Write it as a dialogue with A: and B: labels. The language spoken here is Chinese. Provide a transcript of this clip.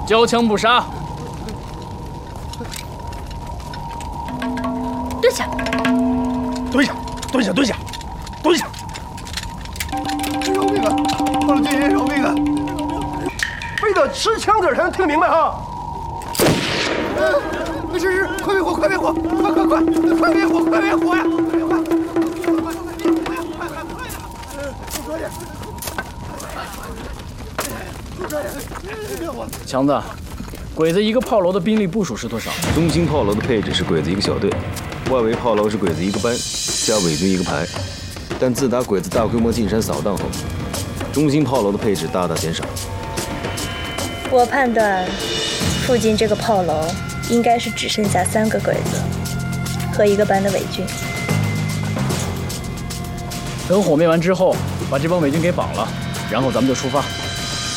A: 交枪不杀。
B: 蹲下，
C: 蹲下，蹲下，蹲下，蹲下！饶命啊！我的军人饶命啊！非得持枪的人才能听明白哈！是，快灭火，快灭火，快灭火，快灭火呀！
A: 强子，鬼子一个炮楼的兵力部署是多少？
D: 中心炮楼的配置是鬼子一个小队，外围炮楼是鬼子一个班，加伪军一个排。但自打鬼子大规模进山扫荡后，中心炮楼的配置大大减少。
B: 我判断，附近这个炮楼应该是只剩下3个鬼子和1个班的伪军。
A: 等火灭完之后，把这帮伪军给绑了，然后咱们就出发。